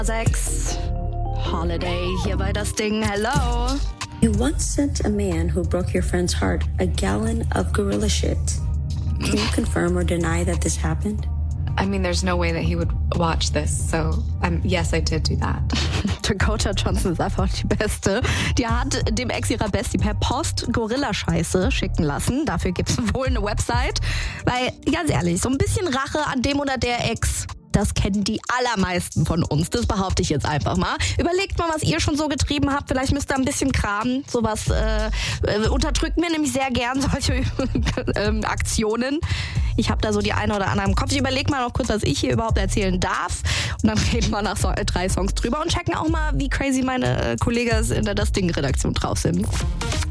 6 Holiday hier bei Das Ding. Hello. You once sent a man who broke your friend's heart a gallon of gorilla shit. Can you confirm or deny that this happened? I mean, there's no way that he would watch this, so yes, I did do that. Dakota Johnson ist einfach die Beste. Die hat dem Ex ihrer Bestie per Post Gorilla-Scheiße schicken lassen. Dafür gibt's wohl eine Website. Weil, ganz ehrlich, so ein bisschen Rache an dem oder der Ex, das kennen die allermeisten von uns. Das behaupte ich jetzt einfach mal. Überlegt mal, was ihr schon so getrieben habt. Vielleicht müsst ihr ein bisschen kramen. Sowas unterdrücken wir nämlich sehr gern, solche Aktionen. Ich habe da so die eine oder andere im Kopf. Ich überlege mal noch kurz, was ich hier überhaupt erzählen darf. Und dann reden wir nach 3 Songs drüber und checken auch mal, wie crazy meine Kollegen in der Das Ding-Redaktion drauf sind.